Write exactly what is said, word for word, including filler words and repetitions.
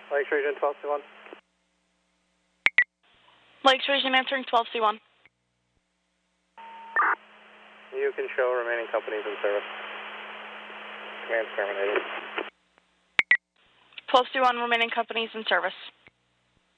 Lakes Region twelve C one. Lakes Region answering twelve C one. You can show remaining companies in service. Command terminated. twelve C one remaining companies in service.